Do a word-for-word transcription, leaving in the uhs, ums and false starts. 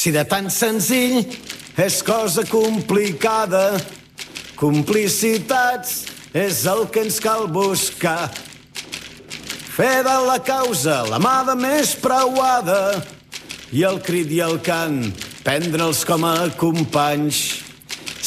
Si de tan senzill és cosa complicada, complicitats és el que ens cal buscar. Fer de la causa l'amada més preuada i el crit i el cant prendre'ls com a companys.